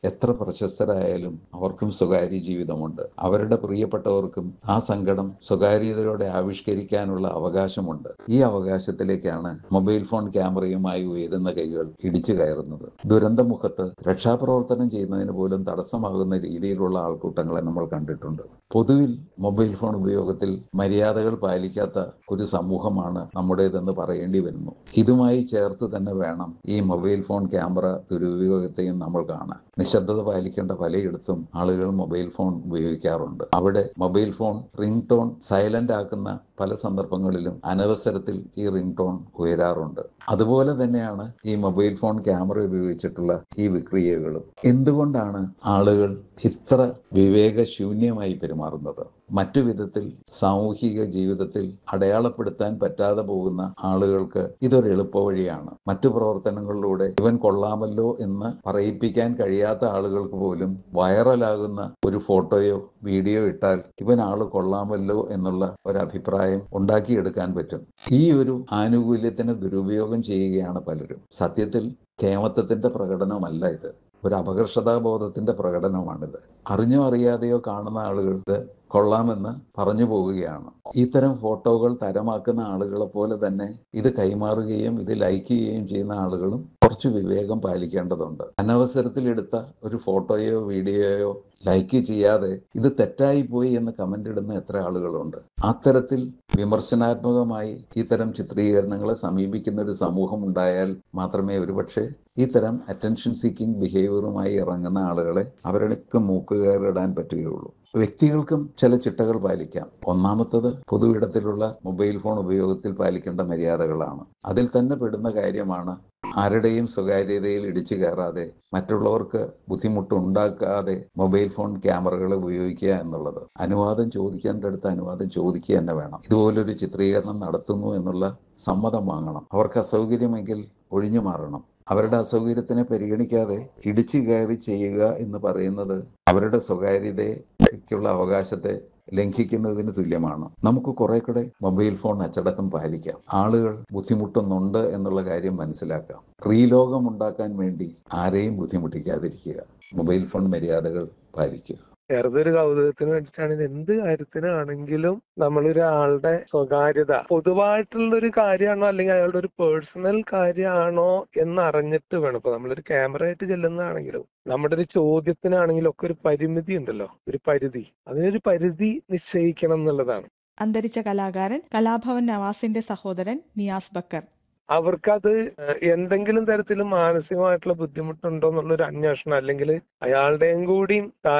എത്ര പ്രശസ്തരായാലും അവർക്കും സ്വകാര്യ ജീവിതമുണ്ട്. അവരുടെ പ്രിയപ്പെട്ടവർക്കും ആ സങ്കടം സ്വകാര്യതയോടെ ആവിഷ്കരിക്കാനുള്ള അവകാശമുണ്ട്. ഈ അവകാശത്തിലേക്കാണ് മൊബൈൽ ഫോൺ ക്യാമറയുമായി ഉയരുന്ന കൈകൾ ഇടിച്ചു കയറുന്നത്. ദുരന്തമുഖത്ത് രക്ഷാപ്രവർത്തനം ചെയ്യുന്നതിന് പോലും തടസ്സമാകുന്ന രീതിയിലുള്ള ആൾക്കൂട്ടങ്ങളെ നമ്മൾ കണ്ടിട്ടുണ്ട്. പൊതുവിൽ മൊബൈൽ ഫോൺ ഉപയോഗത്തിൽ മര്യാദകൾ പാലിക്കാത്ത ഒരു സമൂഹമാണ് നമ്മുടേതെന്ന് പറയേണ്ടി വരുന്നു. ഇതുമായി ചേർത്ത് തന്നെ വേണം ഈ മൊബൈൽ ഫോൺ ക്യാമറ ദുരുപയോഗത്തെയും നമ്മൾ കാണാൻ. നിശബ്ദത പാലിക്കേണ്ട പലയിടത്തും ആളുകൾ മൊബൈൽ ഫോൺ ഉപയോഗിക്കാറുണ്ട്. അവിടെ mobile phone ring tone silent ആക്കുന്ന പല സന്ദർഭങ്ങളിലും അനവസരത്തിൽ ഈ റിംഗ് ടോൺ ഉയരാറുണ്ട്. അതുപോലെ തന്നെയാണ് ഈ മൊബൈൽ ഫോൺ ക്യാമറ ഉപയോഗിച്ചിട്ടുള്ള ഈ വിക്രിയകളും. എന്തുകൊണ്ടാണ് ആളുകൾ ഇത്ര വിവേകശൂന്യമായി പെരുമാറുന്നത്? മറ്റു വിധത്തിൽ സാമൂഹിക ജീവിതത്തിൽ അടയാളപ്പെടുത്താൻ പറ്റാതെ പോകുന്ന ആളുകൾക്ക് ഇതൊരു എളുപ്പവഴിയാണ്. മറ്റു പ്രവർത്തനങ്ങളിലൂടെ ഇവൻ കൊള്ളാമല്ലോ എന്ന് പറയിപ്പിക്കാൻ കഴിയാത്ത ആളുകൾക്ക് പോലും വൈറലാകുന്ന ഒരു ഫോട്ടോയോ വീഡിയോ ഇട്ടാൽ ഇവൻ ആള് കൊള്ളാമല്ലോ എന്നുള്ള ഒരു അഭിപ്രായം ഉണ്ടാക്കിയെടുക്കാൻ പറ്റും. ഈ ഒരു ആനുകൂല്യത്തിന് ദുരുപയോഗം ചെയ്യുകയാണ് പലരും. സത്യത്തിൽ കേമത്വത്തിന്റെ പ്രകടനമല്ല ഇത്, ഒരു അപകർഷതാബോധത്തിന്റെ പ്രകടനമാണിത്. അറിഞ്ഞോ അറിയാതെയോ കാണുന്ന ആളുകൾക്ക് കൊള്ളാമെന്ന് പറഞ്ഞു പോവുകയാണ്. ഇത്തരം ഫോട്ടോകൾ തരമാക്കുന്ന ആളുകളെ പോലെ തന്നെ ഇത് കൈമാറുകയും ഇത് ലൈക്ക് ചെയ്യുകയും ചെയ്യുന്ന ആളുകളും കുറച്ച് വിവേകം പാലിക്കേണ്ടതുണ്ട്. അനവസരത്തിൽ എടുത്ത ഒരു ഫോട്ടോയോ വീഡിയോയോ ലൈക്ക് ചെയ്യാതെ ഇത് തെറ്റായി പോയി എന്ന് കമന്റ് ഇടുന്ന എത്ര ആളുകളുണ്ട്. അത്തരത്തിൽ വിമർശനാത്മകമായി ഇത്തരം ചിത്രീകരണങ്ങളെ സമീപിക്കുന്ന ഒരു സമൂഹം ഉണ്ടായാൽ മാത്രമേ ഒരുപക്ഷെ ഇത്തരം അറ്റൻഷൻ സീക്കിംഗ് ബിഹേവിയറുമായി ഇറങ്ങുന്ന ആളുകളെ അവരുടെ മൂക്കുകയറിടാൻ പറ്റുകയുള്ളൂ. വ്യക്തികൾക്കും ചില ചിട്ടകൾ പാലിക്കാം. ഒന്നാമത്തത് പൊതുവിടത്തിലുള്ള മൊബൈൽ ഫോൺ ഉപയോഗത്തിൽ പാലിക്കേണ്ട മര്യാദകളാണ്. അതിൽ തന്നെ പെടുന്ന കാര്യമാണ് ആരുടെയും സ്വകാര്യതയിൽ ഇടിച്ചു കയറാതെ മറ്റുള്ളവർക്ക് ബുദ്ധിമുട്ടുണ്ടാക്കാതെ മൊബൈൽ ഫോൺ ക്യാമറകൾ ഉപയോഗിക്കുക എന്നുള്ളത്. അനുവാദം ചോദിക്കേണ്ട അടുത്ത് അനുവാദം ചോദിക്കുക തന്നെ വേണം. ഇതുപോലൊരു ചിത്രീകരണം നടത്തുന്നു എന്നുള്ള സമ്മതം വാങ്ങണം. അവർക്ക് അസൗകര്യമെങ്കിൽ ഒഴിഞ്ഞു മാറണം. അവരുടെ അസൗകര്യത്തിനെ പരിഗണിക്കാതെ ഇടിച്ചു കയറി ചെയ്യുക എന്ന് പറയുന്നത് അവരുടെ സ്വകാര്യതയ്ക്കുള്ള അവകാശത്തെ ലംഘിക്കുന്നതിന് തുല്യമാണ്. നമുക്ക് കുറെ കൂടെ മൊബൈൽ ഫോൺ അച്ചടക്കം പാലിക്കാം. ആളുകൾ ബുദ്ധിമുട്ടുന്നുണ്ട് എന്നുള്ള കാര്യം മനസ്സിലാക്കാം. റീലോകം ഉണ്ടാക്കാൻ വേണ്ടി ആരെയും ബുദ്ധിമുട്ടിക്കാതിരിക്കുക. മൊബൈൽ ഫോൺ മര്യാദകൾ പാലിക്കുക. വെറുതെ ഒരു കൗതുകത്തിന് വേണ്ടിയിട്ടാണ്. ഇത് എന്ത് കാര്യത്തിനാണെങ്കിലും നമ്മളൊരാളുടെ സ്വകാര്യത പൊതുവായിട്ടുള്ള ഒരു കാര്യമാണോ അല്ലെങ്കിൽ അയാളുടെ ഒരു പേഴ്സണൽ കാര്യമാണോ എന്നറിഞ്ഞിട്ട് വേണം. ഇപ്പൊ നമ്മളൊരു ക്യാമറ ആയിട്ട് ചെല്ലുന്നതാണെങ്കിലും നമ്മുടെ ഒരു ചോദ്യത്തിനാണെങ്കിലും ഒക്കെ ഒരു പരിമിതി ഉണ്ടല്ലോ, ഒരു പരിധി. അതിനൊരു പരിധി നിശ്ചയിക്കണം എന്നുള്ളതാണ്. അന്തരിച്ച കലാകാരൻ കലാഭവൻ നവാസിന്റെ സഹോദരൻ നിയാസ് ബക്കർ. അവർക്കത് എന്തെങ്കിലും തരത്തിൽ മാനസികമായിട്ടുള്ള ബുദ്ധിമുട്ടുണ്ടോ എന്നുള്ളൊരു അന്വേഷണം അല്ലെങ്കിൽ അയാളുടെയും കൂടി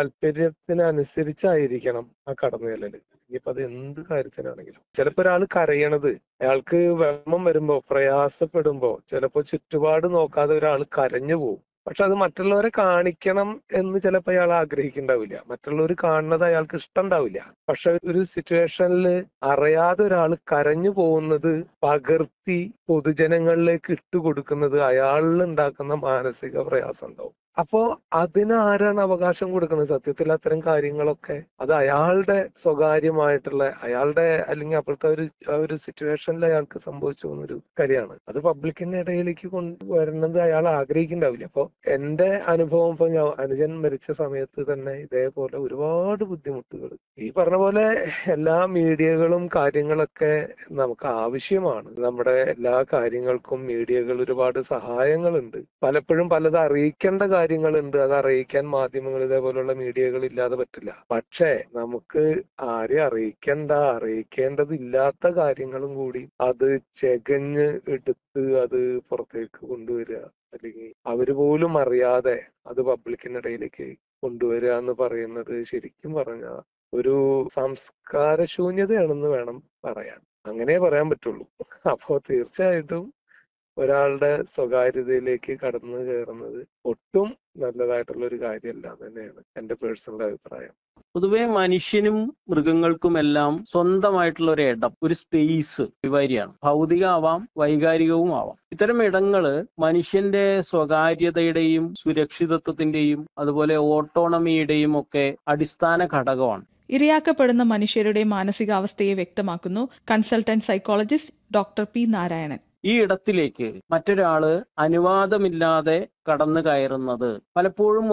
താല്പര്യത്തിനനുസരിച്ചായിരിക്കണം ആ കടന്നുചെല്ലല്. ഇനിയിപ്പോ അത് എന്ത് കാര്യത്തിനാണെങ്കിലും. ചിലപ്പോ ഒരാൾ കരയണത് അയാൾക്ക് വിഷമം വരുമ്പോ പ്രയാസപ്പെടുമ്പോ ചിലപ്പോ ചുറ്റുപാട് നോക്കാതെ ഒരാൾ കരഞ്ഞു പോകും. പക്ഷെ അത് മറ്റുള്ളവരെ കാണിക്കണം എന്ന് ചിലപ്പോൾ അയാൾ ആഗ്രഹിക്കുന്നുണ്ടാവില്ല. മറ്റുള്ളവർ കാണുന്നത് അയാൾക്ക് ഇഷ്ടം ഉണ്ടാവില്ല. പക്ഷെ ഒരു സിറ്റുവേഷനിൽ അറിയാതെ ഒരാൾ കരഞ്ഞു പോകുന്നത് പകർത്തി പൊതുജനങ്ങളിലേക്ക് ഇട്ടുകൊടുക്കുന്നത് അയാളിൽ ഉണ്ടാക്കുന്ന മാനസിക പ്രയാസം ഉണ്ടാവും. അപ്പോ അതിന് ആരാണ് അവകാശം കൊടുക്കുന്നത്? സത്യത്തിൽ അത്തരം കാര്യങ്ങളൊക്കെ അത് അയാളുടെ സ്വകാര്യമായിട്ടുള്ള അയാളുടെ അല്ലെങ്കിൽ അപ്പോഴത്തെ ഒരു സിറ്റുവേഷനിൽ അയാൾക്ക് സംഭവിച്ചു പോകുന്നൊരു കാര്യമാണ്. അത് പബ്ലിക്കിന്റെ ഇടയിലേക്ക് കൊണ്ടുവരുന്നത് അയാൾ ആഗ്രഹിക്കുന്നുണ്ടാവില്ല. അപ്പൊ എന്റെ അനുഭവം ഇപ്പൊ ഞാൻ അനുജൻ മരിച്ച സമയത്ത് തന്നെ ഇതേപോലെ ഒരുപാട് ബുദ്ധിമുട്ടുകൾ ഈ പറഞ്ഞ പോലെ എല്ലാ മീഡിയകളും കാര്യങ്ങളൊക്കെ നമുക്ക് ആവശ്യമാണ്. നമ്മുടെ എല്ലാ കാര്യങ്ങൾക്കും മീഡിയകൾ ഒരുപാട് സഹായങ്ങളുണ്ട്. പലപ്പോഴും പലത് അറിയിക്കേണ്ട കാര്യങ്ങളുണ്ട്. അത് അറിയിക്കാൻ മാധ്യമങ്ങൾ ഇതേപോലുള്ള മീഡിയകൾ ഇല്ലാതെ പറ്റില്ല. പക്ഷേ നമുക്ക് ആരെ അറിയിക്കേണ്ടതില്ലാത്ത കാര്യങ്ങളും കൂടി അത് ചെകഞ്ഞ് എടുത്ത് അത് പുറത്തേക്ക് കൊണ്ടുവരിക അല്ലെങ്കിൽ അവര് പോലും അറിയാതെ അത് പബ്ലിക്കിനിടയിലേക്ക് കൊണ്ടുവരിക എന്ന് പറയുന്നത് ശരിക്കും പറഞ്ഞ ഒരു സംസ്കാര ശൂന്യതയാണെന്ന് വേണം പറയാൻ. അങ്ങനെ പറയാൻ പറ്റുള്ളൂ. അപ്പോ തീർച്ചയായിട്ടും ഒരാളുടെ സ്വകാര്യതയിലേക്ക് കടന്നു കയറുന്നത് ഒട്ടും നല്ലതായിട്ടുള്ള ഒരു കാര്യമല്ല തന്നെയാണ് എന്റെ പേഴ്സണൽ അഭിപ്രായം. പൊതുവെ മനുഷ്യനും മൃഗങ്ങൾക്കുമെല്ലാം സ്വന്തമായിട്ടുള്ള ഒരു ഇടം, ഒരു സ്പേസ് അനിവാര്യമാണ്. ഭൗതികമാവാം, വൈകാരികവും ആവാം. ഇത്തരം ഇടങ്ങള് മനുഷ്യന്റെ സ്വകാര്യതയുടെയും സുരക്ഷിതത്വത്തിന്റെയും അതുപോലെ ഓട്ടോണമിയുടെയും ഒക്കെ അടിസ്ഥാന ഘടകമാണ്. ഇരയാക്കപ്പെടുന്ന മനുഷ്യരുടെ മാനസികാവസ്ഥയെ വ്യക്തമാക്കുന്നു consultant psychologist doctor P Narayanan. ഈ ഇടത്തിലേക്ക് മറ്റൊരാള് അനുവാദമില്ലാതെ കടന്നു കയറുന്നത് പലപ്പോഴും